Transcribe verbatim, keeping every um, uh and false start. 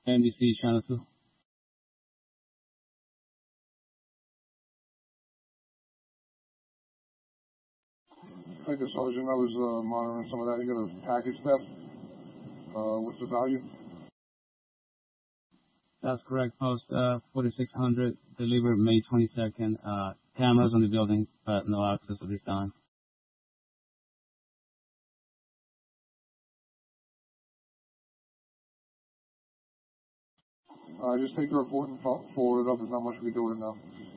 N B C Channel two. Thank you, Sergeant. I was uh, monitoring some of that. You got a package theft. Uh, what's the value? That's correct. Post uh, forty-six hundred, delivered May twenty-second. Uh, cameras on the building, but no access at this time. Uh, just take the report and forward it up. There's not much we can do with it now.